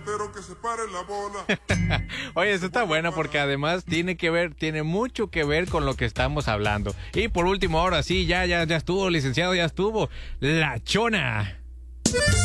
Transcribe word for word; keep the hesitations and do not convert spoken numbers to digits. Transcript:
pero que se pare la bola. Oye, eso está bueno porque además tiene que ver, tiene mucho que ver con lo que estamos hablando. Y por último, ahora sí, ya, ya, ya estuvo, licenciado, ya estuvo. La Chona.